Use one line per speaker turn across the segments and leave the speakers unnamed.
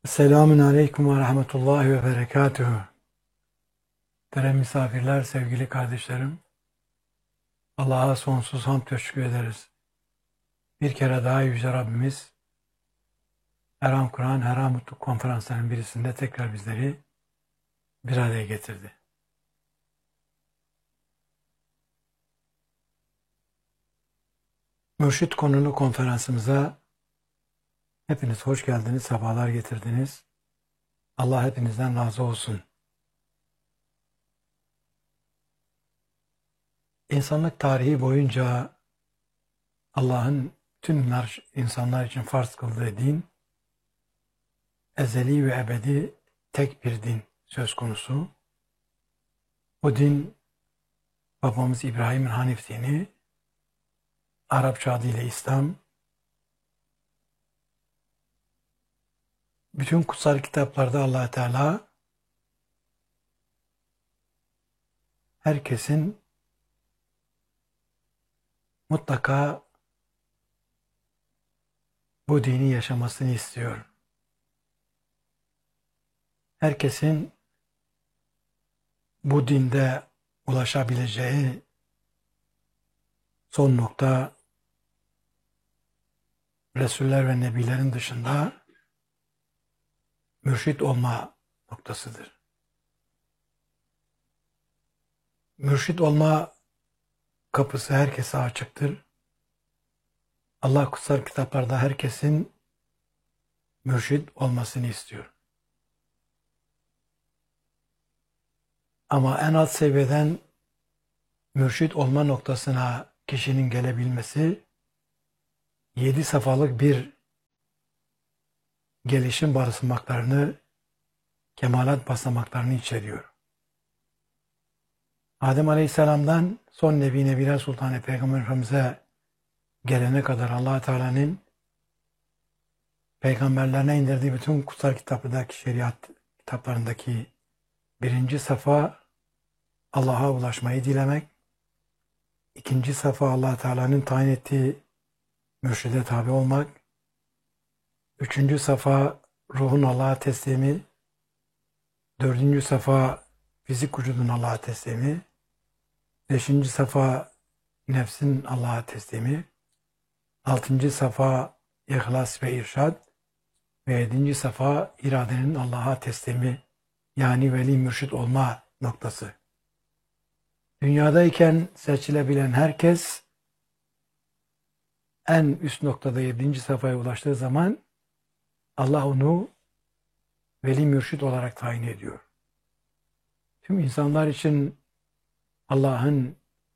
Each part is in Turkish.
Selamun Aleyküm ve Rahmetullahi ve Berekatuhu. Muhterem misafirler, sevgili kardeşlerim, Allah'a sonsuz hamd ve şükür ederiz. Bir kere daha Yüce Rabbimiz, Erham Kur'an, Erham Mutluluk konferanslarının birisinde tekrar bizleri bir araya getirdi. Mürşit konulu konferansımıza hepiniz hoş geldiniz, sefalar getirdiniz. Allah hepinizden razı olsun. İnsanlık tarihi boyunca Allah'ın tüm insanlar için farz kıldığı din, ezeli ve ebedi tek bir din söz konusu. Bu din babamız İbrahim'in Hanif dini, Arapça adıyla İslam. Bütün kutsal kitaplarda Allah Teala herkesin mutlaka bu dini yaşamasını istiyor. Herkesin bu dinde ulaşabileceği son nokta Resuller ve Nebilerin dışında mürşit olma noktasıdır. Mürşit olma kapısı herkese açıktır. Allah kutsal kitaplarda herkesin mürşit olmasını istiyor. Ama en alt seviyeden mürşit olma noktasına kişinin gelebilmesi 7 safhalık bir gelişim basamaklarını, kemalat basamaklarını içeriyor. Adem Aleyhisselam'dan son Nebi Nebiler Sultanı Peygamber Efendimiz'e gelene kadar Allah Teala'nın peygamberlerine indirdiği bütün kutsal kitaplardaki şeriat kitaplarındaki birinci safa Allah'a ulaşmayı dilemek, ikinci safa Allah Teala'nın tayin ettiği mürşide tabi olmak, üçüncü safa ruhun Allah'a teslimi, dördüncü safa fizik vücudun Allah'a teslimi, beşinci safa nefsin Allah'a teslimi, altıncı safa ihlas ve irşad ve yedinci safa iradenin Allah'a teslimi, yani veli mürşit olma noktası. Dünyadayken seçilebilen herkes en üst noktada 7. safhaya ulaştığı zaman Allah onu veli mürşit olarak tayin ediyor. Tüm insanlar için Allah'ın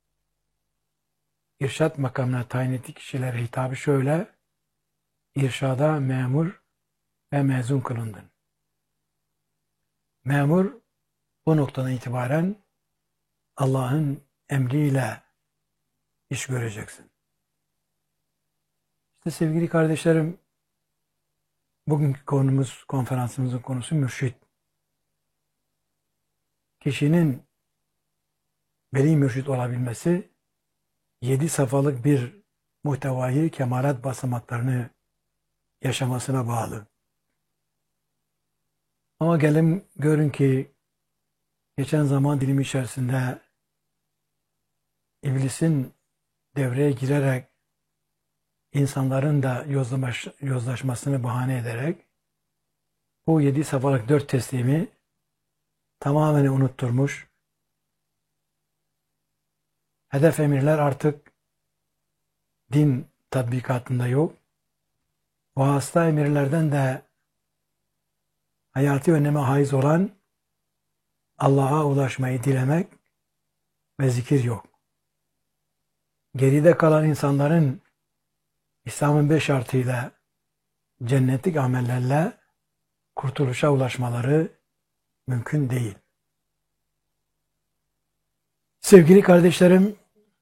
irşad makamına tayin ettiği kişilere hitabı şöyle: irşada memur ve mezun kılındın. Memur bu noktadan itibaren Allah'ın emriyle iş göreceksin. İşte sevgili kardeşlerim, bugünkü konumuz, konferansımızın konusu mürşit. Kişinin veli mürşit olabilmesi 7 safhalık bir muhtevayı kemalat basamaklarını yaşamasına bağlı. Ama gelin görün ki geçen zaman dilimi içerisinde iblisin devreye girerek insanların da yozlaşmasını bahane ederek bu 7 safhalık 4 teslimi tamamen unutturmuş. Hedef emirler artık din tatbikatında yok. Vasıta emirlerden de hayati öneme haiz olan Allah'a ulaşmayı dilemek ve zikir yok. Geride kalan insanların İslam'ın 5 şartıyla cennetlik amellerle kurtuluşa ulaşmaları mümkün değil. Sevgili kardeşlerim,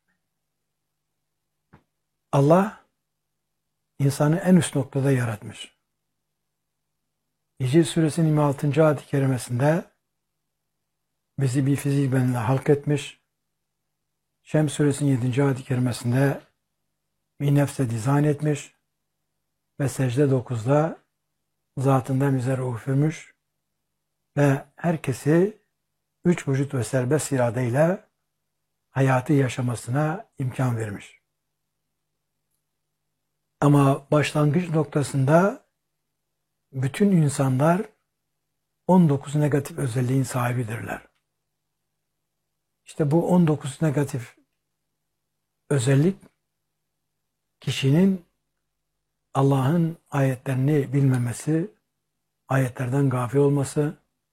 Allah insanı en üst noktada yaratmış. Hicr Suresinin 26. ayet-i kerimesinde bizi bir fizik bedenle halk etmiş. Şems Suresinin 7. ayet-i kerimesinde bir nefse dizayn etmiş. Ve secde 9'da zatından bize ruh üfürmüş ve herkesi üç vücut ve serbest iradeyle hayatı yaşamasına imkan vermiş. Ama başlangıç noktasında bütün insanlar 19 negatif özelliğin sahibidirler. İşte bu 19 negatif özellik kişinin Allah'ın ayetlerini bilmemesi, ayetlerden gafil olması,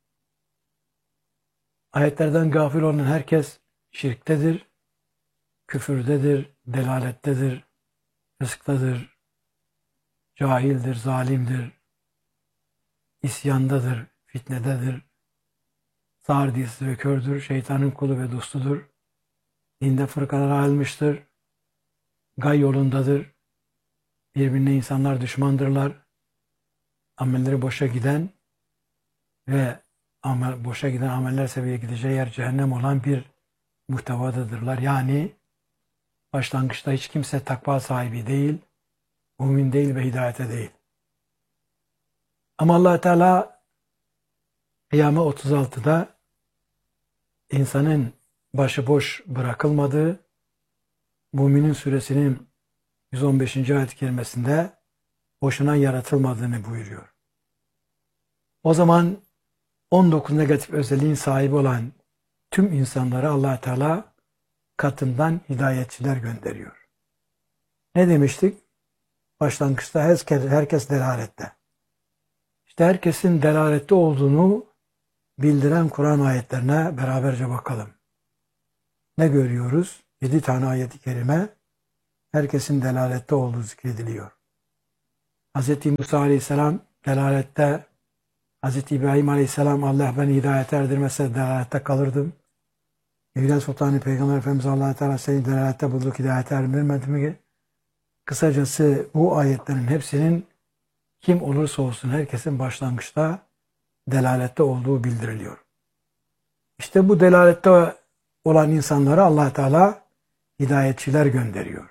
ayetlerden gafil olan herkes şirktedir, küfürdedir, delalettedir, rızktadır, cahildir, zalimdir, isyandadır, fitnededir, sağır dilsiz ve kördür, şeytanın kulu ve dostudur, dinde fırkalara ayrılmıştır, gay yolundadır, birbirine insanlar düşmandırlar, amelleri boşa giden ve boşa giden ameller sebebiyle gideceği yer cehennem olan bir muhtevadadırlar. Yani başlangıçta hiç kimse takva sahibi değil, mümin değil ve hidayete değil. Ama Allah Teala Kıyame 36'da insanın başıboş bırakılmadığı, Müminin suresinin 115. ayet-i kerimesinde boşuna yaratılmadığını buyuruyor. O zaman 19 negatif özelliğin sahibi olan tüm insanlara Allah Teala katından hidayetçiler gönderiyor. Ne demiştik? Başlangıçta herkes delalette. İşte herkesin delalette olduğunu bildiren Kur'an ayetlerine beraberce bakalım. Ne görüyoruz? 7 tane ayet-i kerime herkesin delalette olduğu zikrediliyor. Hz. Musa Aleyhisselam delalette, Hz. İbrahim Aleyhisselam Allah beni hidayete erdirmese delalette kalırdım. Evliya Sultanı Peygamber Efendimiz Allah Teala seni delalette bulduk, hidayete erdirmedi mi? Kısacası bu ayetlerin hepsinin kim olursa olsun herkesin başlangıçta delalette olduğu bildiriliyor. İşte bu delalette olan insanlara Allah Teala hidayetçiler gönderiyor.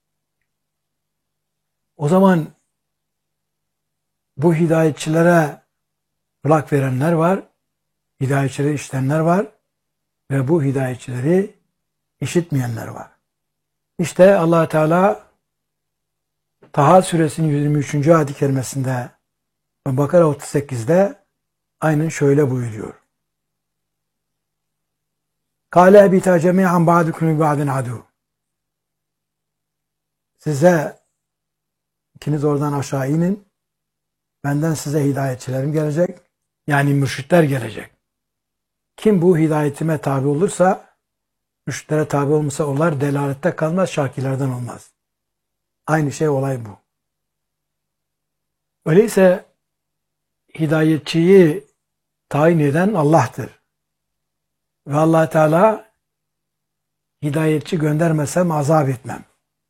O zaman bu hidayetçilere kulak verenler var, hidayetçileri işitenler var ve bu hidayetçileri işitmeyenler var. İşte Allah Teala Taha suresinin 23. ayet-i kerimesinde ve Bakara 38'de aynen şöyle buyuruyor. Kâle ebitâ cemî'an ba'dukum li ba'din adû. Size ikiniz oradan aşağı inin. Benden size hidayetçilerim gelecek. Yani mürşitler gelecek. Kim bu hidayetime tabi olursa, mürşitlere tabi olmasa onlar delalette kalmaz, şakilerden olmaz. Aynı şey olay bu. Öyleyse hidayetçiyi tayin eden Allah'tır. Ve Allah Teala hidayetçi göndermesem azap etmem.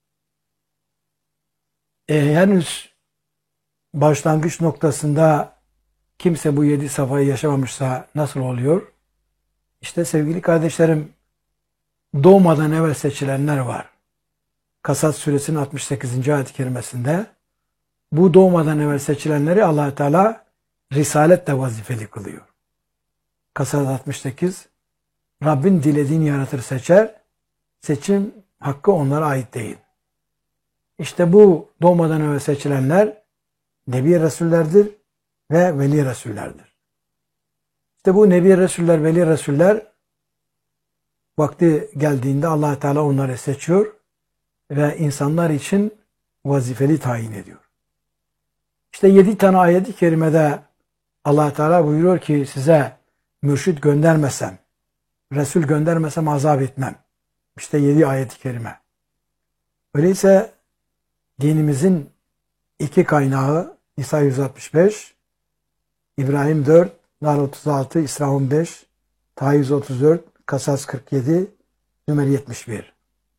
Henüz başlangıç noktasında kimse bu 7 safhayı yaşamamışsa nasıl oluyor? İşte sevgili kardeşlerim, doğmadan evvel seçilenler var. Kasas suresinin 68. ayet-i kerimesinde bu doğmadan evvel seçilenleri Allah Teala risaletle vazifeli kılıyor. Kasas 68 Rabbin dilediğini yaratır seçer, seçim hakkı onlara ait değil. İşte bu doğmadan evvel seçilenler Nebi Resullerdir ve Veli Resullerdir. İşte bu Nebi Resuller, Veli Resuller vakti geldiğinde Allah Teala onları seçiyor ve insanlar için vazifeli tayin ediyor. İşte 7 tane ayet-i kerimede Allah Teala buyuruyor ki size mürşid göndermesem, Resul göndermesem azap etmem. İşte 7 ayet-i kerime. Öyleyse dinimizin 2 kaynağı Nisa 165, İbrahim 4, Nahl 36, İsra 15, Taha 134, Kasas 47, Zümer 71.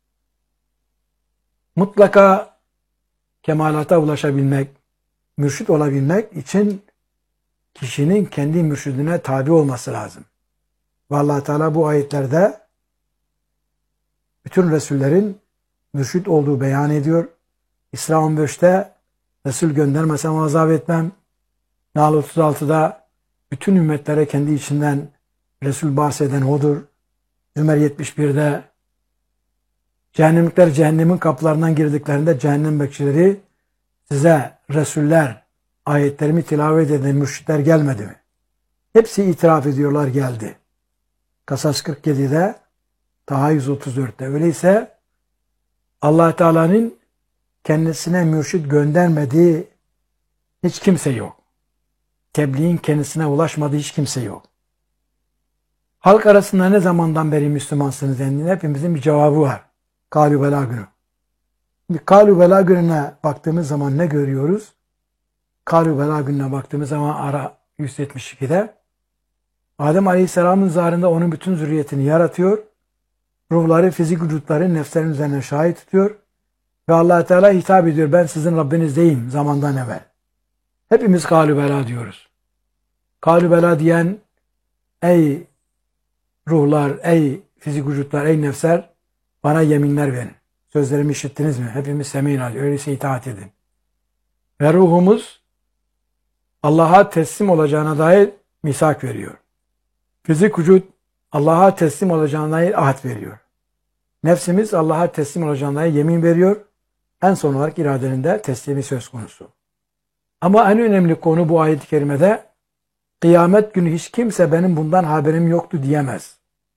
Mutlaka kemalata ulaşabilmek, mürşit olabilmek için kişinin kendi mürşidine tabi olması lazım. Ve Allah Teala bu ayetlerde bütün Resullerin mürşit olduğu beyan ediyor. İsra 15'te Resul göndermesem azap etmem. Nahl 36'da bütün ümmetlere kendi içinden Resul bahseden odur. Zümer 71'de cehennemlikler cehennemin kapılarından girdiklerinde cehennem bekçileri size Resuller, ayetlerimi tilavet eden mürşitler gelmedi mi? Hepsi itiraf ediyorlar geldi. Kasas 47'de, Taha 134'te. Öyleyse Allah Teala'nın kendisine mürşit göndermediği hiç kimse yok. Tebliğin kendisine ulaşmadığı hiç kimse yok. Halk arasında ne zamandan beri Müslümansınız dendiğinde hepimizin bir cevabı var. Kâlû belâ günü. Kâlû belâ gününe baktığımız zaman ne görüyoruz? Kâlû belâ gününe baktığımız zaman Ara 172'de Adem Aleyhisselam'ın zarında onun bütün zürriyetini yaratıyor. Ruhları, fizik vücutları nefslerin üzerine şahit tutuyor. Ve Allah Teala hitap ediyor. Ben sizin Rabbinizdeyim zamandan evvel. Hepimiz kâlû belâ diyoruz. Kâlû belâ diyen ey ruhlar, ey fizik vücutlar, ey nefsler bana yeminler verin. Sözlerimi işittiniz mi? Hepimiz semînâ diyor. Öyleyse itaat edin. Ve ruhumuz Allah'a teslim olacağına dair misak veriyor. Fizik vücut Allah'a teslim olacağına dair ahd veriyor. Nefsimiz Allah'a teslim olacağına dair yemin veriyor. En son olarak iradenin de teslimi söz konusu. Ama en önemli konu bu ayet-i kerimede kıyamet günü hiç kimse benim bundan haberim yoktu diyemez.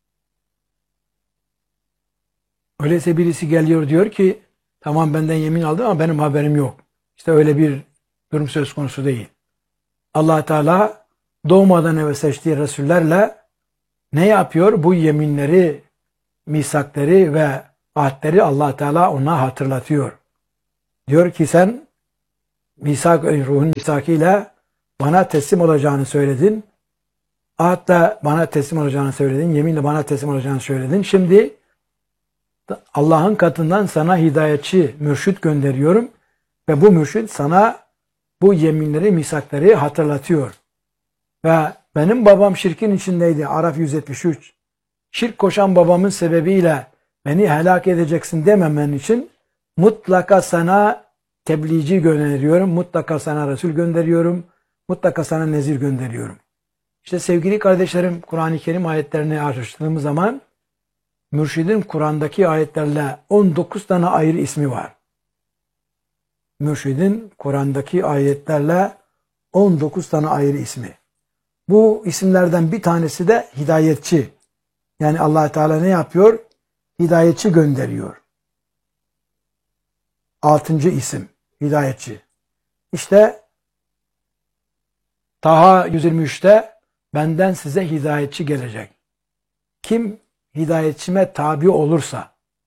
Öyleyse birisi geliyor diyor ki tamam benden yemin aldım ama benim haberim yok. İşte öyle bir durum söz konusu değil. Allah Teala doğmadan evvel seçtiği Resullerle ne yapıyor? Bu yeminleri, misakları ve ahdleri Allah Teala ona hatırlatıyor. Diyor ki sen ruhun misakıyla bana teslim olacağını söyledin. Ahd bana teslim olacağını söyledin. Yeminle bana teslim olacağını söyledin. Şimdi Allah'ın katından sana hidayetçi, mürşit gönderiyorum. Ve bu mürşit sana bu yeminleri, misakları hatırlatıyor. Ve benim babam şirkin içindeydi. Araf 173. Şirk koşan babamın sebebiyle beni helak edeceksin dememen için mutlaka sana tebliğci gönderiyorum. Mutlaka sana Resul gönderiyorum. Mutlaka sana nezir gönderiyorum. İşte sevgili kardeşlerim, Kur'an-ı Kerim ayetlerini araştırdığımız zaman mürşidin Kur'an'daki ayetlerle 19 tane ayrı ismi var. Mürşidin Kur'an'daki ayetlerle 19 tane ayrı ismi. Bu isimlerden bir tanesi de hidayetçi. Yani Allah Teala ne yapıyor? Hidayetçi gönderiyor. 6. isim hidayetçi. İşte Taha 123'te benden size hidayetçi gelecek. Kim hidayetçime tabi olursa,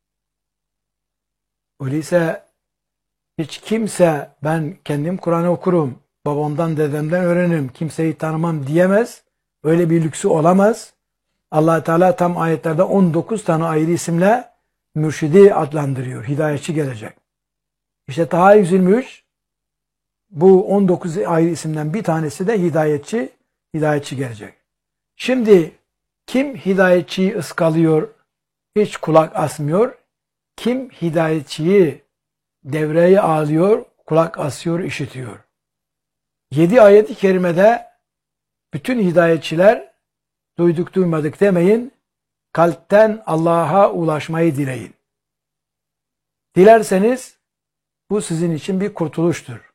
öyleyse hiç kimse ben kendim Kur'an'ı okurum, babamdan dedemden öğrenirim, kimseyi tanımam diyemez. Öyle bir lüksü olamaz. Allah Teala tam ayetlerde 19 tane ayrı isimle mürşidi adlandırıyor. Hidayetçi gelecek. İşte Taha 123 bu 19 ayrı isimden bir tanesi de hidayetçi gelecek. Şimdi kim hidayetçiyi ıskalıyor, hiç kulak asmıyor? Kim hidayetçiyi devreye alıyor, kulak asıyor, işitiyor? 7 ayet-i kerimede bütün hidayetçiler duyduk duymadık demeyin, kalpten Allah'a ulaşmayı dileyin. Dilerseniz bu sizin için bir kurtuluştur.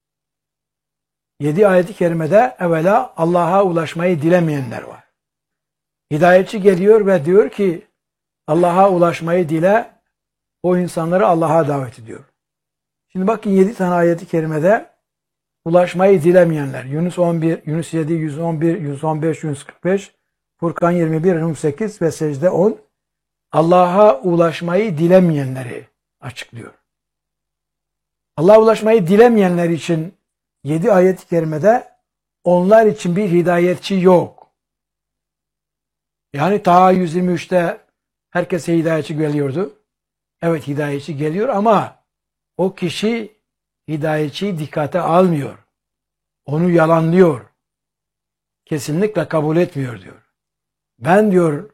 7 ayet-i kerimede evvela Allah'a ulaşmayı dilemeyenler var. Hidayetçi geliyor ve diyor ki Allah'a ulaşmayı dile, o insanları Allah'a davet ediyor. Şimdi bakın 7 tane ayet-i kerimede ulaşmayı dilemeyenler. Yunus 11, Yunus 7, 111, 115, 145, Furkan 21, Rum 8 ve Secde 10 Allah'a ulaşmayı dilemeyenleri açıklıyor. Allah'a ulaşmayı dilemeyenler için 7 ayet-i kerimede onlar için bir hidayetçi yok. Yani Taha 123'te herkese hidayetçi geliyordu. Evet hidayetçi geliyor ama o kişi hidayetçiyi dikkate almıyor. Onu yalanlıyor. Kesinlikle kabul etmiyor diyor. Ben diyor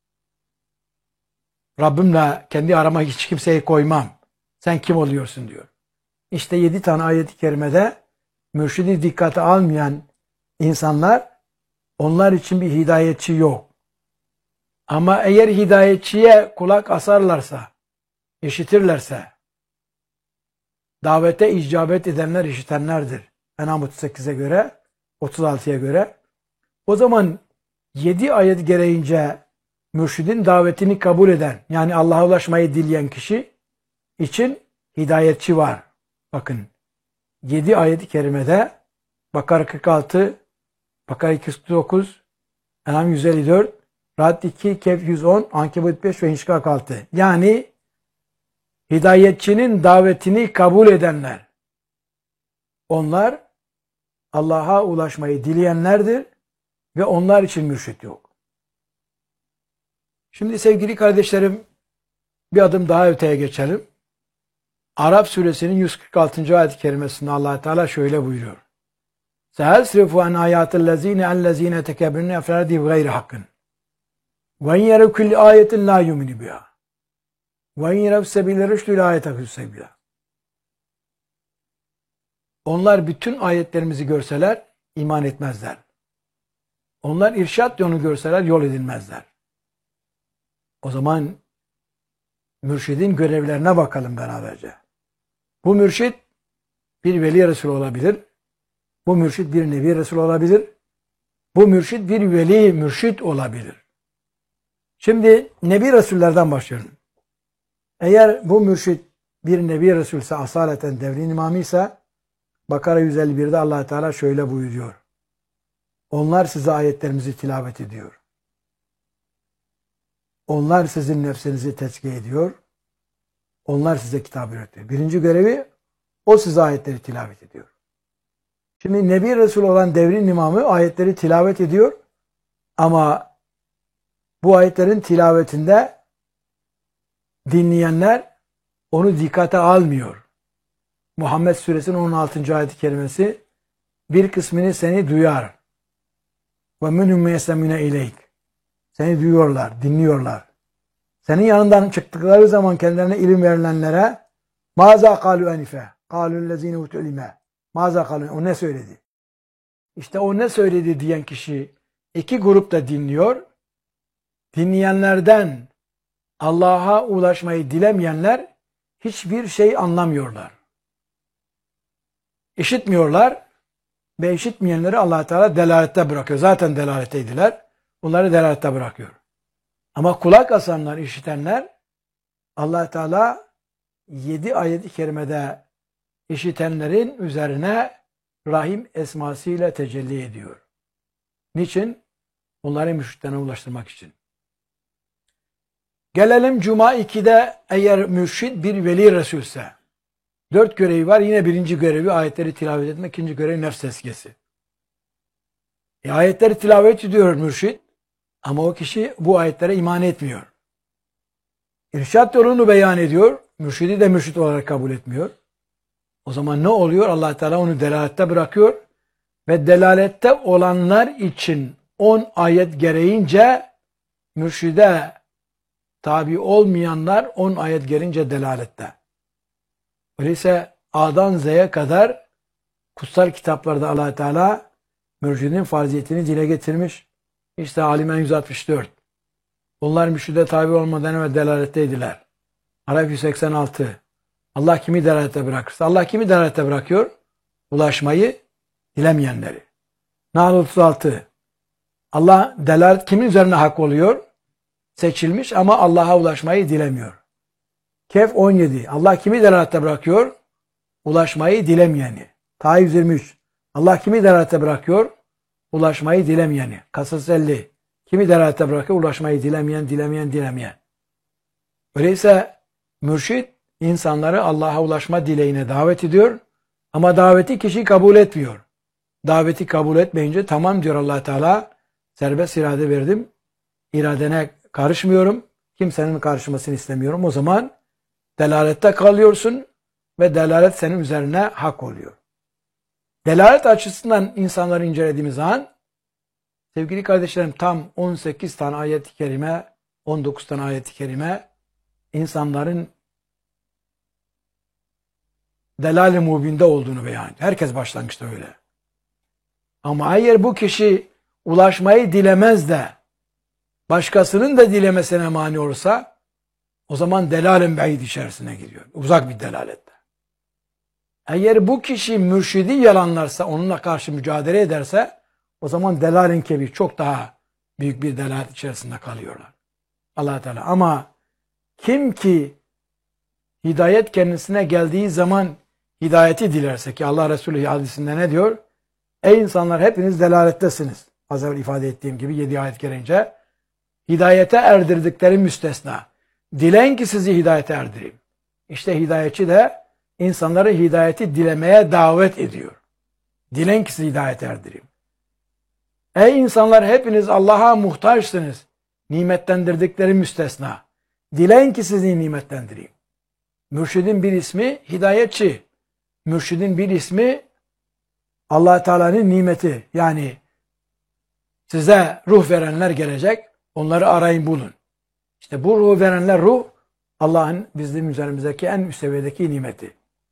Rabbimle kendi arama hiç kimseyi koymam. Sen kim oluyorsun diyor. İşte 7 tane ayet-i kerimede mürşidi dikkate almayan insanlar, onlar için bir hidayetçi yok. Ama eğer hidayetçiye kulak asarlarsa, işitirlerse, davete icabet edenler işitenlerdir. En'am 38'e göre, 36'ya göre. O zaman 7 ayet gereğince mürşidin davetini kabul eden, yani Allah'a ulaşmayı dileyen kişi için hidayetçi var. Bakın, 7 ayet-i kerimede Bakara 46, Bakara 249, En'am 154, Ra'd 2, Kehf 110, Ankebut 5 ve İnşikak 6. Yani hidayetçinin davetini kabul edenler, onlar Allah'a ulaşmayı dileyenlerdir ve onlar için mürşit yok. Şimdi sevgili kardeşlerim, bir adım daha öteye geçelim. Araf suresinin 146. ayet-i kerimesinde Allah Teala şöyle buyuruyor. Se'esrifu an ayatıllezine ellezine tekebbirne ferdi gayri hakkın. Ve yerev kulli ayetin la yuminu biha. Ve yerev sebile rüştü la yetekü sebila. Onlar bütün ayetlerimizi görseler iman etmezler. Onlar irşat yolunu görseler yol edilmezler. O zaman mürşidin görevlerine bakalım beraberce. Bu mürşid bir veli resul olabilir. Bu mürşid bir nebi resul olabilir. Bu mürşid bir veli mürşid olabilir. Şimdi nebi resullerden başlıyorum. Eğer bu mürşid bir nebi resulse, asaleten devrin imamıysa, Bakara 151'de Allah Teala şöyle buyuruyor. Onlar size ayetlerimizi tilavet ediyor. Onlar sizin nefsinizi tezkiye ediyor. Onlar size kitap öğretiyor. Birinci görevi, o size ayetleri tilavet ediyor. Şimdi Nebi Resul olan devrin imamı ayetleri tilavet ediyor. Ama bu ayetlerin tilavetinde dinleyenler onu dikkate almıyor. Muhammed Suresinin 16. ayet-i kerimesi, bir kısmını seni duyar. Ve minhum yeslemine ileyk. Seni duyuyorlar, dinliyorlar. Senin yanından çıktıkları zaman kendilerine ilim verilenlere maza kalu enife, kalu'llezine utul ilme. Maza kalu, o ne söyledi? İşte o ne söyledi diyen kişi iki grupta dinliyor. Dinleyenlerden Allah'a ulaşmayı dilemeyenler hiçbir şey anlamıyorlar. İşitmiyorlar ve işitmeyenleri Allah Teala delalette bırakıyor. Zaten delaletteydiler. Bunları delalette bırakıyor. Ama kulak asanlar, işitenler, Allah Teala 7 ayet-i kerimede işitenlerin üzerine Rahim esmasıyla tecelli ediyor. Niçin? Onları mürşitlerine ulaştırmak için. Gelelim Cuma 2'de, eğer mürşid bir veli resulse, 4 görevi var. Yine birinci görevi ayetleri tilavet etmek, ikinci görevi nefs tezkiyesi. Ayetleri tilavet ediyor mürşid ama o kişi bu ayetlere iman etmiyor. İrşat yolunu beyan ediyor. Mürşidi de mürşid olarak kabul etmiyor. O zaman ne oluyor? Allah Teala onu delalette bırakıyor ve delalette olanlar için 10 ayet gereğince mürşide tabi olmayanlar 10 ayet gelince delalette. Öyleyse A'dan Z'ye kadar kutsal kitaplarda Allah Teala mürşidin farziyetini dile getirmiş. İşte Alimen 164. Onlar mürşide tabi olmadan evvel delaletteydiler. Araf 186. Allah kimi delalette bırakırsa. Allah kimi delalette bırakıyor? Ulaşmayı dilemeyenleri. Nahl 36. Allah delalet kimin üzerine hak oluyor? Seçilmiş ama Allah'a ulaşmayı dilemiyor. Kehf 17. Allah kimi delalette bırakıyor? Ulaşmayı dilemeyeni. Taha 123. Allah kimi delalette bırakıyor? Ulaşmayı dilemeyeni. Kasas 50. Kimi delalette bırakıyor? Ulaşmayı dilemeyen. Öyleyse mürşid insanları Allah'a ulaşma dileğine davet ediyor ama daveti kişi kabul etmiyor. Daveti kabul etmeyince tamam diyor Allah Teala, serbest irade verdim. İradene karışmıyorum. Kimsenin karışmasını istemiyorum. O zaman delalette kalıyorsun ve delalet senin üzerine hak oluyor. Delalet açısından insanları incelediğimiz zaman, sevgili kardeşlerim, tam 18 tane ayet-i kerime, 19 tane ayet-i kerime insanların delal-i mubinde olduğunu beyan ediyor. Herkes başlangıçta öyle. Ama eğer bu kişi ulaşmayı dilemez de başkasının da dilemesine mani olursa o zaman delal-i be'id içerisine giriyor. Uzak bir delalette. Eğer bu kişi mürşidi yalanlarsa, onunla karşı mücadele ederse o zaman delal-i kebir, çok daha büyük bir delalet içerisinde kalıyorlar. Allah Teala. Ama kim ki hidayet kendisine geldiği zaman hidayeti dilerse, ki Allah Resulü hadisinde ne diyor? Ey insanlar, hepiniz delalettesiniz. Az evvel ifade ettiğim gibi 7 ayet gelince hidayete erdirdikleri müstesna. Dileyin ki sizi hidayete erdireyim. İşte hidayetçi de insanları hidayeti dilemeye davet ediyor. Dileyin ki sizi hidayete erdireyim. Ey insanlar, hepiniz Allah'a muhtaçsınız. Nimetlendirdikleri müstesna. Dileyin ki sizi nimetlendireyim. Mürşidin bir ismi hidayetçi. Mürşidin bir ismi Allah Teala'nın nimeti. Yani size ruh verenler gelecek. Onları arayın, bulun. İşte bu ruh verenler, ruh Allah'ın bizim üzerimizdeki en üst seviyedeki nimeti.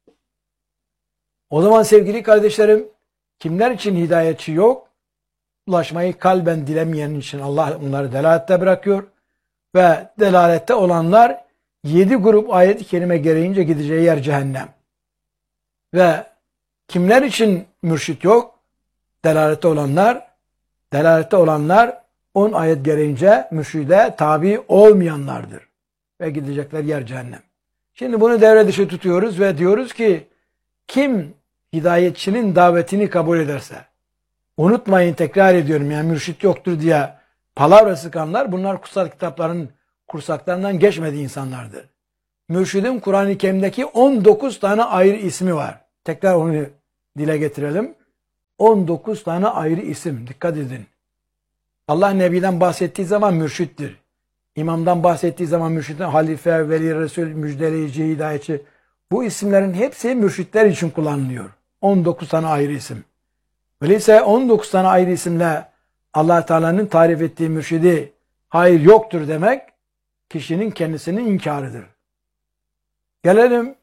O zaman sevgili kardeşlerim, kimler için hidayetçi yok? Ulaşmayı kalben dilemeyen için Allah onları delalette bırakıyor. Ve delalette olanlar 7 grup ayet-i kerime gereğince gideceği yer cehennem. Ve kimler için mürşit yok? Delalette olanlar 10 ayet gereğince mürşide tabi olmayanlardır. Ve gidecekler yer cehennem. Şimdi bunu devre dışı tutuyoruz ve diyoruz ki kim hidayetçinin davetini kabul ederse, unutmayın, tekrar ediyorum, yani mürşit yoktur diye palavra sıkanlar, bunlar kutsal kitapların kursaklarından geçmediği insanlardır. Mürşidin Kur'an-ı Kerim'deki 19 tane ayrı ismi var. Tekrar onu dile getirelim. 19 tane ayrı isim. Dikkat edin. Allah Nebi'den bahsettiği zaman mürşittir. İmamdan bahsettiği zaman mürşittir. Halife, veli, resul, müjdeleyici, hidayetçi. Bu isimlerin hepsi mürşitler için kullanılıyor. 19 tane ayrı isim. Öyleyse 19 tane ayrı isimle Allah Teala'nın tarif ettiği mürşidi hayır yoktur demek kişinin kendisinin inkarıdır. Gelelim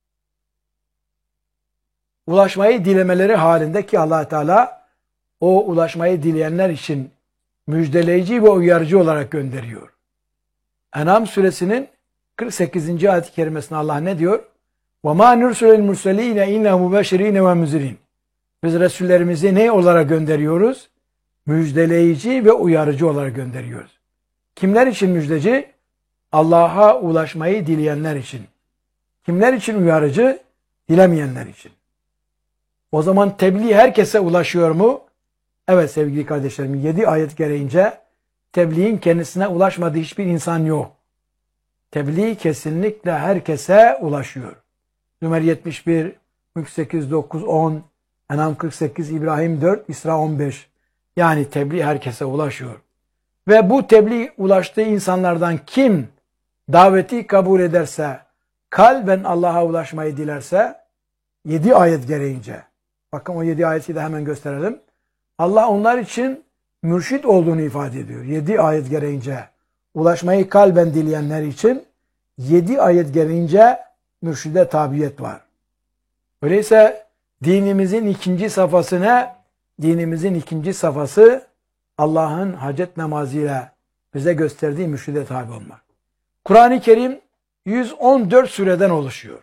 ulaşmayı dilemeleri halinde, ki Allah Teala o ulaşmayı dileyenler için müjdeleyici ve uyarıcı olarak gönderiyor. En'am suresinin 48. ayet-i kerimesinde Allah ne diyor? وَمَا نُرْسُلَ الْمُرْسَلِينَ اِنَّهُ مُبَشِر۪ينَ وَمُزِر۪ينَ Biz Resullerimizi ne olarak gönderiyoruz? Müjdeleyici ve uyarıcı olarak gönderiyoruz. Kimler için müjdeci? Allah'a ulaşmayı dileyenler için. Kimler için uyarıcı? Dilemeyenler için. O zaman tebliğ herkese ulaşıyor mu? Evet sevgili kardeşlerim, 7 ayet gereğince tebliğin kendisine ulaşmadığı hiçbir insan yok. Tebliğ kesinlikle herkese ulaşıyor. Zümer 71, Mülk 8, 9, 10, En'am 48, İbrahim 4, İsra 15. Yani tebliğ herkese ulaşıyor. Ve bu tebliğ ulaştığı insanlardan kim daveti kabul ederse, kalben Allah'a ulaşmayı dilerse, 7 ayet gereğince, bakın o 7 ayeti de hemen gösterelim. Allah onlar için mürşit olduğunu ifade ediyor. 7 ayet gereğince ulaşmayı kalben dileyenler için 7 ayet gereğince mürşide tabiyet var. Öyleyse dinimizin ikinci safhası ne? Dinimizin ikinci safhası Allah'ın hacet namazıyla bize gösterdiği mürşide tabi olmak. Kur'an-ı Kerim 114 sureden oluşuyor.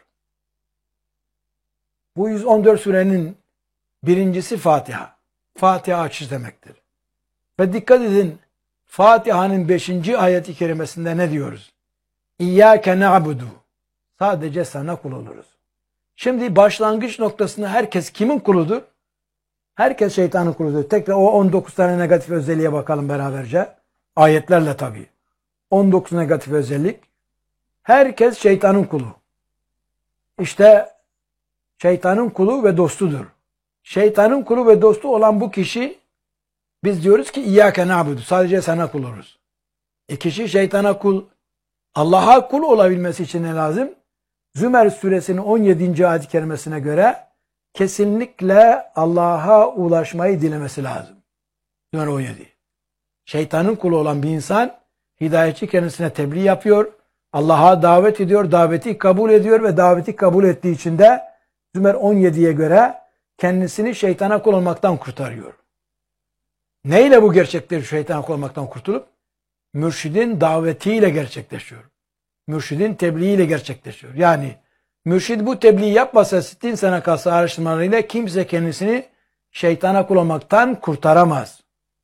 Bu 114 surenin birincisi Fatiha. Fatiha açış demektir. Ve dikkat edin, Fatiha'nın 5. ayet-i kerimesinde ne diyoruz? İyyâke na'budu. Sadece sana kul oluruz. Şimdi başlangıç noktasında herkes kimin kuludur? Herkes şeytanın kuludur. Tekrar o 19 tane negatif özelliğe bakalım beraberce. Ayetlerle tabii. 19 negatif özellik. Herkes şeytanın kulu. İşte şeytanın kulu ve dostudur. Şeytanın kulu ve dostu olan bu kişi, biz diyoruz ki İyyâke na'budu. Sadece sana kul oluruz. Kişi şeytana kul, Allah'a kul olabilmesi için ne lazım? Zümer suresinin 17. ayet-i kerimesine göre kesinlikle Allah'a ulaşmayı dilemesi lazım. Zümer 17. Şeytanın kulu olan bir insan hidayetçi kendisine tebliğ yapıyor, Allah'a davet ediyor, daveti kabul ediyor ve daveti kabul ettiği için de Zümer 17'ye göre kendisini şeytana kul olmaktan kurtarıyor. Neyle bu gerçekleri şeytana kul olmaktan kurtulup? Mürşidin davetiyle gerçekleşiyor. Mürşidin tebliğiyle gerçekleşiyor. Yani mürşid bu tebliği yapmasa 60 sene kalsa araştırmalarıyla kimse kendisini şeytana kul olmaktan kurtaramaz.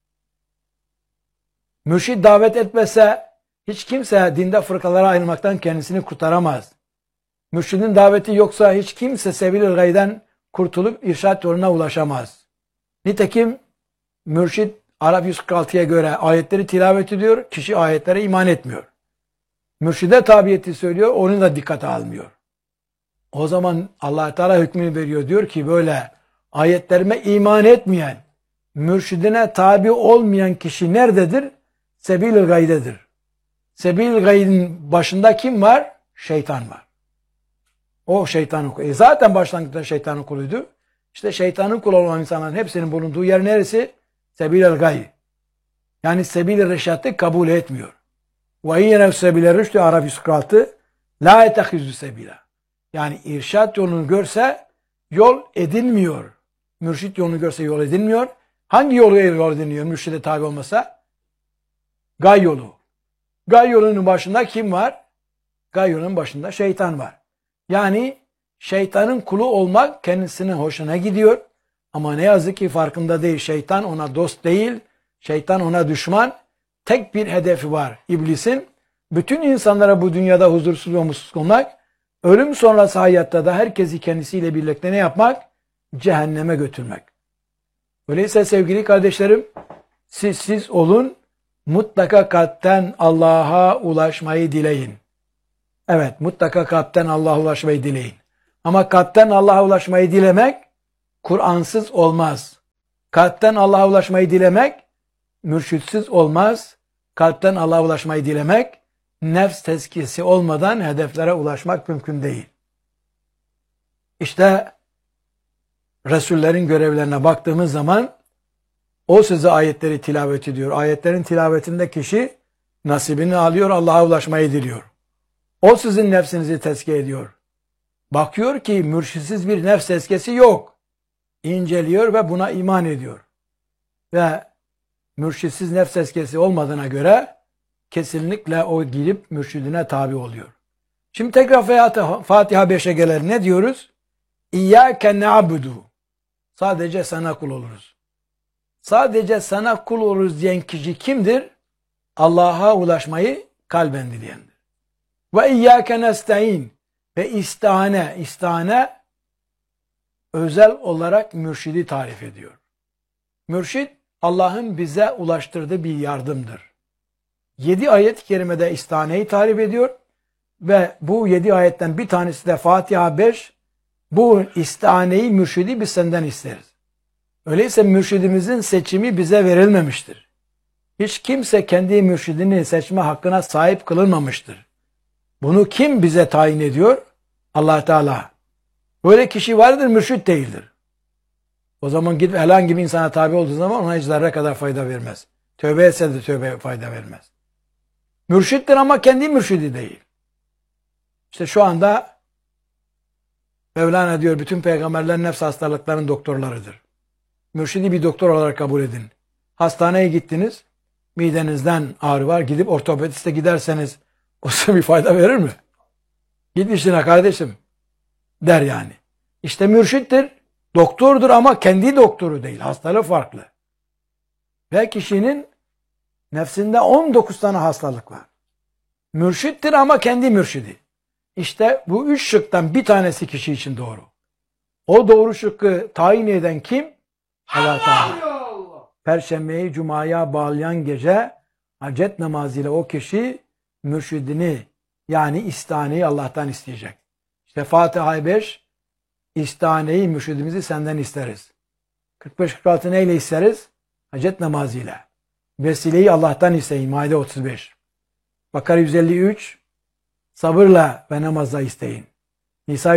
Mürşid davet etmese hiç kimse dinde fırkalara ayrılmaktan kendisini kurtaramaz. Mürşidin daveti yoksa hiç kimse sebil-i gayden kurtulup irşad yoluna ulaşamaz. Nitekim mürşid Arap 146'ya göre ayetleri tilavet ediyor, kişi ayetlere iman etmiyor. Mürşide tabiyeti söylüyor, onu da dikkate almıyor. O zaman Allah Teala hükmünü veriyor, diyor ki böyle ayetlerime iman etmeyen, mürşidine tabi olmayan kişi nerededir? Sebil-i gaydedir. Sebil-i gaydın başında kim var? Şeytan var. O şeytanın kulu. Zaten başlangıçta şeytanın kuluydu. İşte şeytanın kulu olan insanların hepsinin bulunduğu yer neresi? Sebil-i gay. Yani sebil-i reşatı kabul etmiyor. Ve yine sebil-i rüştü Arap 146 la etehizü sebila. Yani irşat yolunu görse yol edinmiyor. Mürşit yolunu görse yol edinmiyor. Hangi yol ediniyor mürşide tabi olmasa? Gay yolu. Gay yolunun başında kim var? Gay yolunun başında şeytan var. Yani şeytanın kulu olmak kendisinin hoşuna gidiyor. Ama ne yazık ki farkında değil. Şeytan ona dost değil. Şeytan ona düşman. Tek bir hedefi var iblisin. Bütün insanlara bu dünyada huzursuz ve mutsuz olmak. Ölüm sonrası hayatta da herkesi kendisiyle birlikte ne yapmak? Cehenneme götürmek. Öyleyse sevgili kardeşlerim, siz olun, mutlaka kalpten Allah'a ulaşmayı dileyin. Evet, mutlaka kalpten Allah'a ulaşmayı dileyin. Ama kalpten Allah'a ulaşmayı dilemek, Kur'ansız olmaz. Kalpten Allah'a ulaşmayı dilemek, mürşitsiz olmaz. Kalpten Allah'a ulaşmayı dilemek, nefs tezkiyesi olmadan hedeflere ulaşmak mümkün değil. İşte Resullerin görevlerine baktığımız zaman o size ayetleri tilavet ediyor. Ayetlerin tilavetinde kişi nasibini alıyor, Allah'a ulaşmayı diliyor. O sizin nefsinizi tezkiye ediyor. Bakıyor ki mürşitsiz bir nefs tezkiyesi yok. İnceliyor ve buna iman ediyor. Ve mürşitsiz nefs tezkiyesi olmadığına göre kesinlikle o gidip mürşidine tabi oluyor. Şimdi tekrar Fatiha 5'e gelelim. Ne diyoruz? İyyâke na'budu. Sadece sana kul oluruz. Sadece sana kul oluruz diyen kişi kimdir? Allah'a ulaşmayı kalben dileyendir. Ve iyyâke nesta'in. Ve istihane özel olarak mürşidi tarif ediyor. Mürşid Allah'ın bize ulaştırdığı bir yardımdır. 7 ayet-i kerimede istihaneyi tarif ediyor ve bu 7 ayetten bir tanesi de Fatiha 5. Bu istihaneyi, mürşidi biz senden isteriz. Öyleyse mürşidimizin seçimi bize verilmemiştir. Hiç kimse kendi mürşidini seçme hakkına sahip kılınmamıştır. Bunu kim bize tayin ediyor? Allah Teala. Böyle kişi vardır, mürşid değildir. O zaman gidip herhangi bir insana tabi olduğu zaman ona hiç zerre kadar fayda vermez. Tövbe etse de tövbe fayda vermez. Mürşittir ama kendi mürşidi değil. İşte şu anda Mevlana diyor bütün peygamberler nefs hastalıklarının doktorlarıdır. Mürşidi bir doktor olarak kabul edin. Hastaneye gittiniz, midenizden ağrı var, gidip ortopediste giderseniz o size bir fayda verir mi? Git işine kardeşim der yani. İşte mürşittir, doktordur ama kendi doktoru değil, hastalığı farklı. Ve kişinin nefsinde 19 tane hastalık var. Mürşittir ama kendi mürşidi. İşte bu 3 şıktan bir tanesi kişi için doğru. O doğru şıkkı tayin eden kim? Allah Teala. Perşembeyi Cuma'ya bağlayan gece hacet namazıyla o kişi mürşidini yani istihaneyi Allah'tan isteyecek. İşte Fatiha 5 istihaneyi, mürşidimizi senden isteriz. 45-46 neyle isteriz? Hacet namazıyla. Vesileyi Allah'tan isteyin. Maide 35. Bakara 153 sabırla ve namazla isteyin. Nisa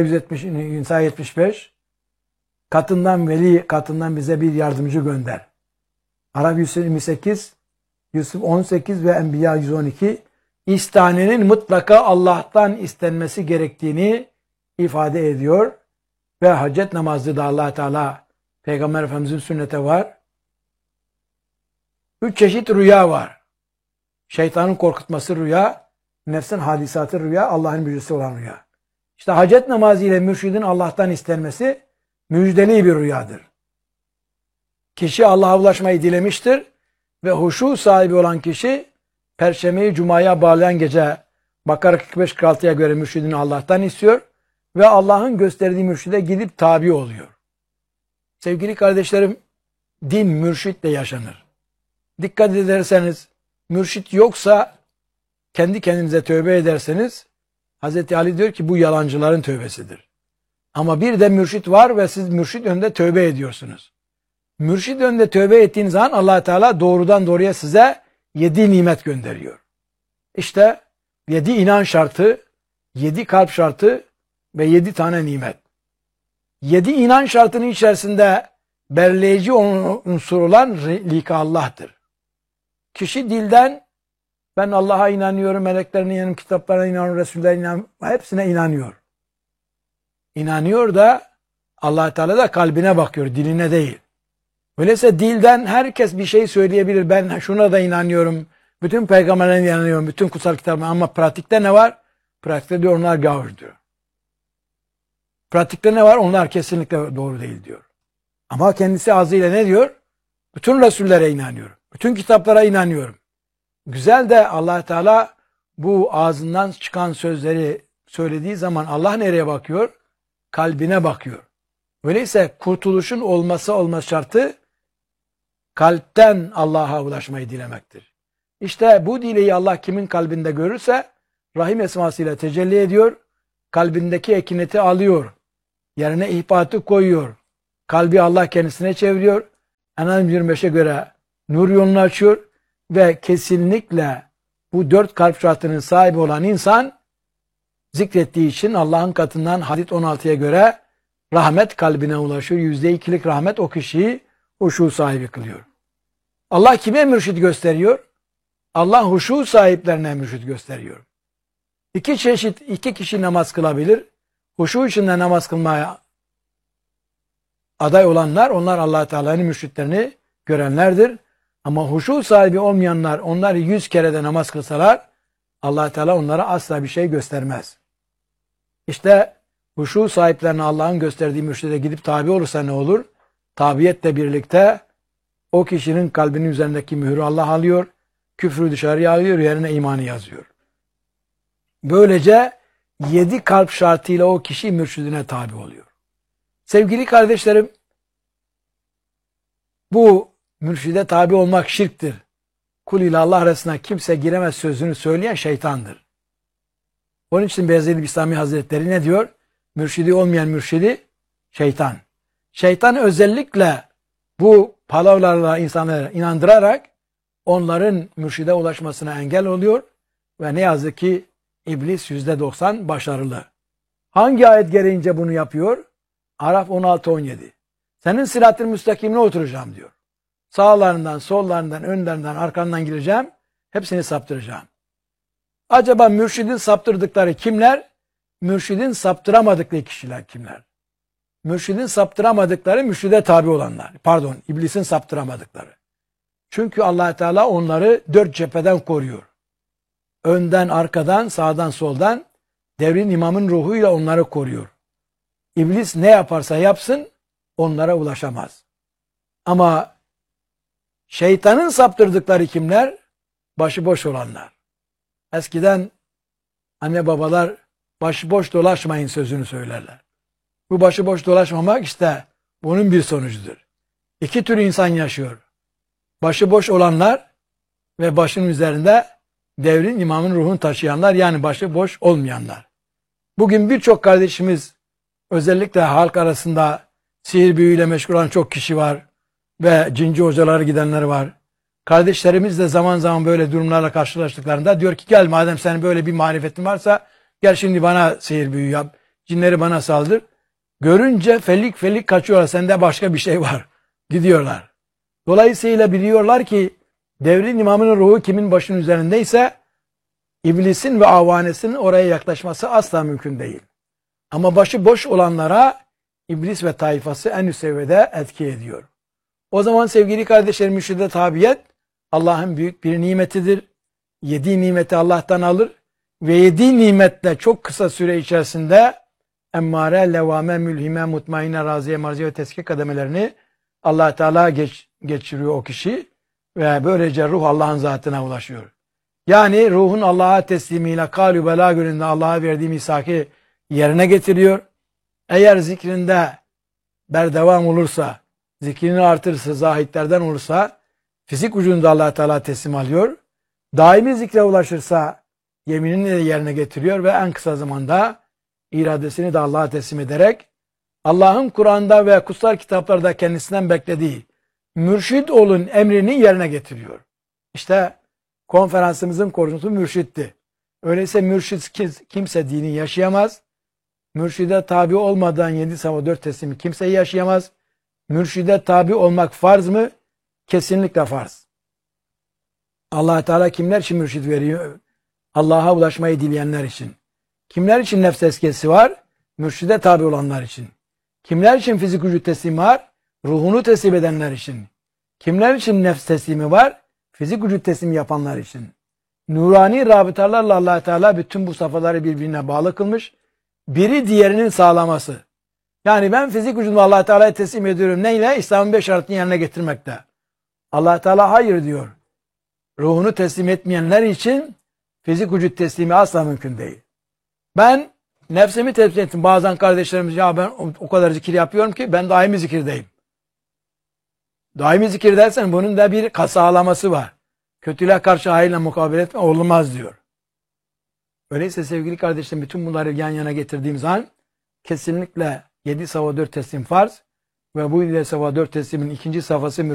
75 katından veli, katından bize bir yardımcı gönder. Arap 128, Yusuf 18 ve Enbiya 112 istihanenin mutlaka Allah'tan istenmesi gerektiğini ifade ediyor. ve hacet namazı da Allah Teala Peygamber Efendimizin sünnete var. 3 çeşit rüya var. Şeytanın korkutması rüya, nefsin hadisatı rüya, Allah'ın müjdesi olan rüya. İşte hacet namazı ile mürşidin Allah'tan istenmesi müjdeli bir rüyadır. Kişi Allah'a ulaşmayı dilemiştir ve huşu sahibi olan kişi Perşembeyi Cuma'ya bağlayan gece Bakara 45-46'ya göre mürşidini Allah'tan istiyor ve Allah'ın gösterdiği mürşide gidip tabi oluyor. Sevgili kardeşlerim, din mürşitle yaşanır. Dikkat ederseniz, mürşit yoksa kendi kendinize tövbe ederseniz, Hz. Ali diyor ki bu yalancıların tövbesidir. Ama bir de mürşit var ve siz mürşit önünde tövbe ediyorsunuz. Mürşit önünde tövbe ettiğiniz zaman Allah Teala doğrudan doğruya size 7 nimet gönderiyor. İşte 7 inan şartı, 7 kalp şartı ve 7 tane nimet. 7 inan şartının içerisinde belirleyici unsur olan lika Allah'tır. Kişi dilden ben Allah'a inanıyorum, meleklerine inanıyorum, kitaplarına inanıyorum, Resullerine inanıyorum, hepsine inanıyor. İnanıyor da Allah Teala da kalbine bakıyor, diline değil. Öyleyse dilden herkes bir şey söyleyebilir. Ben şuna da inanıyorum, bütün peygamberlere inanıyorum, bütün kutsal kitaplara, ama pratikte ne var? Pratikte diyor onlar gavur diyor. Pratikte ne var? Onlar kesinlikle doğru değil diyor. Ama kendisi ağzıyla ne diyor? Bütün Resullere inanıyorum. Bütün kitaplara inanıyorum. Güzel de Allah Teala bu ağzından çıkan sözleri söylediği zaman Allah nereye bakıyor? Kalbine bakıyor. Öyleyse kurtuluşun olması şartı kalpten Allah'a ulaşmayı dilemektir. İşte bu dileği Allah kimin kalbinde görürse Rahim esmasıyla tecelli ediyor. Kalbindeki ekineti alıyor. Yerine ihbatı koyuyor. Kalbi Allah kendisine çeviriyor. En'am 25'e göre nur yolunu açıyor ve kesinlikle bu 4 kalp şartının sahibi olan insan zikrettiği için Allah'ın katından hadis 16'ya göre rahmet kalbine ulaşıyor. %2'lik rahmet o kişiyi huşu sahibi kılıyor. Allah kime mürşid gösteriyor? Allah huşu sahiplerine mürşid gösteriyor. İki kişi namaz kılabilir. Huşu içinde namaz kılmaya aday olanlar, onlar Allah Teala'nın mürşitlerini görenlerdir. Ama huşu sahibi olmayanlar, onlar 100 kere de namaz kılsalar Allah Teala onlara asla bir şey göstermez. İşte huşu sahiplerine Allah'ın gösterdiği mürşide gidip tabi olursa ne olur? Tabiyetle birlikte o kişinin kalbinin üzerindeki mührü Allah alıyor, küfrü dışarıya alıyor, yerine imanı yazıyor. Böylece 7 kalp şartıyla o kişi mürşidine tabi oluyor. Sevgili kardeşlerim, bu mürşide tabi olmak şirktir. Kul ile Allah arasına kimse giremez sözünü söyleyen şeytandır. Onun için Beyazıt Bistami Hazretleri ne diyor? Mürşidi olmayan mürşidi şeytan. Şeytan özellikle bu palavralarla insanları inandırarak onların mürşide ulaşmasına engel oluyor ve ne yazık ki iblis %90 başarılı. Hangi ayet gereğince bunu yapıyor? Araf 16-17. Senin sırat-ı müstakimine oturacağım diyor. Sağlarından, sollarından, önlerinden, arkandan gireceğim. Hepsini saptıracağım. Acaba mürşidin saptırdıkları kimler? Mürşidin saptıramadıkları kişiler kimler? Mürşidin saptıramadıkları mürşide tabi olanlar. Pardon, iblisin saptıramadıkları. Çünkü Allah Teala onları 4 cepheden koruyor. Önden, arkadan, sağdan, soldan devrin imamın ruhuyla onları koruyor. İblis ne yaparsa yapsın onlara ulaşamaz. Ama şeytanın saptırdıkları kimler? Başıboş olanlar. Eskiden anne babalar başıboş dolaşmayın sözünü söylerler. Bu başıboş dolaşmamak işte bunun bir sonucudur. 2 tür insan yaşıyor. Başıboş olanlar ve başının üzerinde devrin imamın ruhunu taşıyanlar, yani başıboş olmayanlar. Bugün birçok kardeşimiz, özellikle halk arasında sihir büyüyle meşgul olan çok kişi var ve cinci hocalara gidenler var. Kardeşlerimiz de zaman zaman böyle durumlarla karşılaştıklarında diyor ki gel madem senin böyle bir marifetin varsa gel şimdi bana sihir büyü yap, cinleri bana saldır. Görünce felik felik kaçıyorlar, sende başka bir şey var. Gidiyorlar. Dolayısıyla biliyorlar ki devrin imamının ruhu kimin başının üzerindeyse iblisin ve avanesinin oraya yaklaşması asla mümkün değil. Ama başı boş olanlara iblis ve tayfası en üst seviyede etki ediyor. O zaman sevgili kardeşlerim, mürşide tabiyet Allah'ın büyük bir nimetidir. Yediği nimeti Allah'tan alır ve yediği nimetle çok kısa süre içerisinde emmare, levame, mülhime, mutmainne, raziye, marziye ve tezkiye kademelerini Allah Teala geçiriyor o kişi ve böylece ruh Allah'ın zatına ulaşıyor. Yani ruhun Allah'a teslimiyle kâlü belâ gönlünde Allah'a verdiği misaki yerine getiriyor. Eğer zikrinde berdevam olursa, zikrini artırırsa, zahitlerden olursa fizik vücudunda Allah Teala teslim alıyor. Daimi zikre ulaşırsa yeminini de yerine getiriyor ve en kısa zamanda iradesini de Allah'a teslim ederek Allah'ın Kur'an'da ve kutsal kitaplarda kendisinden beklediği mürşid olun emrini yerine getiriyor. İşte konferansımızın konusu mürşitti. Öyleyse mürşitsiz kimse dini yaşayamaz. Mürşide tabi olmadan 7 sabah 4 teslimi kimse yaşayamaz. Mürşide tabi olmak farz mı? Kesinlikle farz. Allah Teala kimler için mürşid veriyor? Allah'a ulaşmayı dileyenler için. Kimler için nefs tezkiyesi var? Mürşide tabi olanlar için. Kimler için fizik vücut teslimi var? Ruhunu teslim edenler için. Kimler için nefs teslimi var? Fizik vücut teslimi yapanlar için. Nurani rabıtalarla Allah Teala bütün bu safhaları birbirine bağlı kılmış. Biri diğerinin sağlaması. Yani ben fizik vücudumu Allah Teala'ya teslim ediyorum. Neyle? İslam'ın 5 şartını yerine getirmekte. Allah Teala hayır diyor. Ruhunu teslim etmeyenler için fizik vücut teslimi asla mümkün değil. Ben nefsimi teslim ettim. Bazen kardeşlerimiz ya ben o kadar zikir yapıyorum ki ben daimi zikirdeyim. Daimi zikir dersen bunun da bir sağlaması var. Kötülüğe karşı hayırla mukabele etme olmaz diyor. Öyleyse sevgili kardeşlerim bütün bunları yan yana getirdiğimiz an kesinlikle 7 sabah 4 teslim farz ve bu 7 sabah 4 teslimin ikinci safhası